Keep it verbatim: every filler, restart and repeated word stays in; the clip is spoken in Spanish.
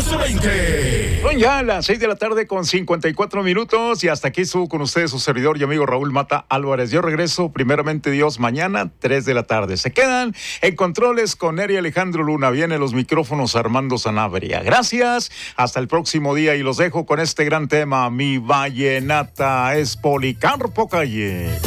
catorce veinte. Son ya las seis de la tarde con cincuenta y cuatro minutos y hasta aquí estuvo con ustedes su servidor y amigo Raúl Mata Álvarez. Yo regreso, primeramente Dios, mañana, tres de la tarde. Se quedan en controles con Neri Alejandro Luna. Vienen los micrófonos Armando Sanabria. Gracias, hasta el próximo día y los dejo con este gran tema. Mi vallenata es Policarpo Calle.